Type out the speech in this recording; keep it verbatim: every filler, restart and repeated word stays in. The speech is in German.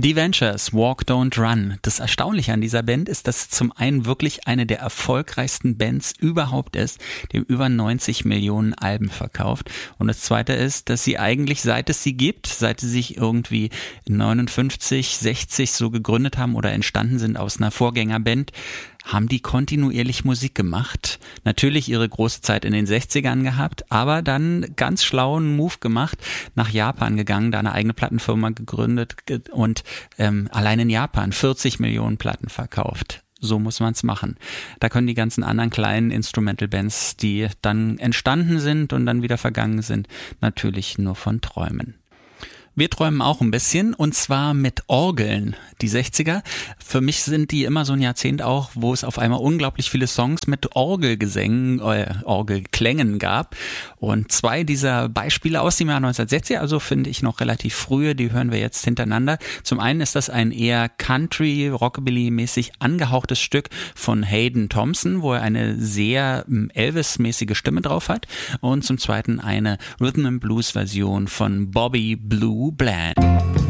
Die Ventures, Walk Don't Run. Das Erstaunliche an dieser Band ist, dass es zum einen wirklich eine der erfolgreichsten Bands überhaupt ist, die über neunzig Millionen Alben verkauft. Und das zweite ist, dass sie eigentlich, seit es sie gibt, seit sie sich irgendwie neunundfünfzig, sechzig so gegründet haben oder entstanden sind aus einer Vorgängerband, haben die kontinuierlich Musik gemacht. Natürlich ihre große Zeit in den sechzigern gehabt, aber dann ganz schlauen Move gemacht, nach Japan gegangen, da eine eigene Plattenfirma gegründet und ähm, allein in Japan vierzig Millionen Platten verkauft. So muss man es machen. Da können die ganzen anderen kleinen Instrumental-Bands, die dann entstanden sind und dann wieder vergangen sind, natürlich nur von träumen. Wir träumen auch ein bisschen, und zwar mit Orgeln. Die sechziger, für mich sind die immer so ein Jahrzehnt auch, wo es auf einmal unglaublich viele Songs mit Orgelgesängen, äh, Orgelklängen gab. Und zwei dieser Beispiele aus dem Jahr neunzehnhundertsechzig, also finde ich noch relativ frühe, die hören wir jetzt hintereinander. Zum einen ist das ein eher Country, Rockabilly-mäßig angehauchtes Stück von Hayden Thompson, wo er eine sehr Elvis-mäßige Stimme drauf hat. Und zum zweiten eine Rhythm and Blues-Version von Bobby Blue Bland.